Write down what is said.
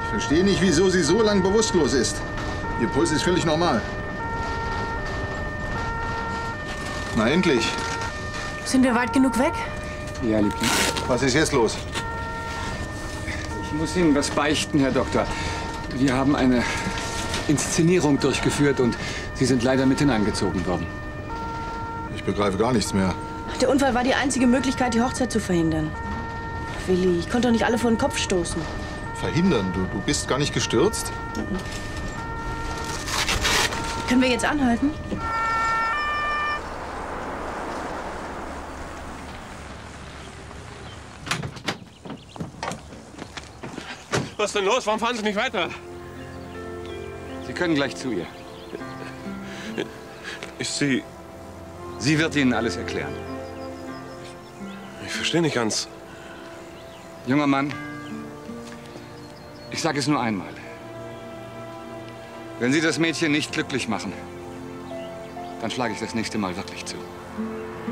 Ich verstehe nicht, wieso sie so lang bewusstlos ist. Ihr Puls ist völlig normal. Na, endlich. Sind wir weit genug weg? Ja, Liebling. Was ist jetzt los? Ich muss Ihnen was beichten, Herr Doktor. Wir haben eine Inszenierung durchgeführt und Sie sind leider mit hineingezogen worden. Ich begreife gar nichts mehr. Der Unfall war die einzige Möglichkeit, die Hochzeit zu verhindern. Willi, ich konnte doch nicht alle vor den Kopf stoßen. Verhindern? Du bist gar nicht gestürzt? Können wir jetzt anhalten? Was ist denn los? Warum fahren Sie nicht weiter? Sie können gleich zu ihr. Sie Sie wird Ihnen alles erklären. Ich verstehe nicht ganz. Junger Mann, ich sage es nur einmal. Wenn Sie das Mädchen nicht glücklich machen, dann schlage ich das nächste Mal wirklich zu.